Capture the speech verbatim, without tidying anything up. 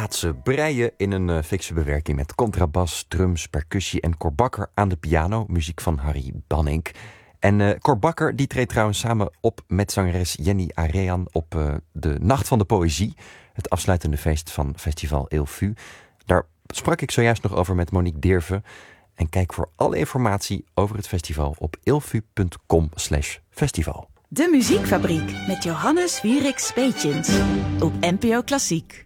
plaatsen, breien in een uh, fikse bewerking met contrabas, drums, percussie en Cor Bakker aan de piano. Muziek van Harry Bannink. En uh, Cor Bakker die treedt trouwens samen op met zangeres Jenny Arean op uh, de Nacht van de Poëzie. Het afsluitende feest van festival Ilfu. Daar sprak ik zojuist nog over met Monique Deerve. En kijk voor alle informatie over het festival op ilfu.com slash festival. De Muziekfabriek met Johannes Wierik Speetjens op N P O Klassiek.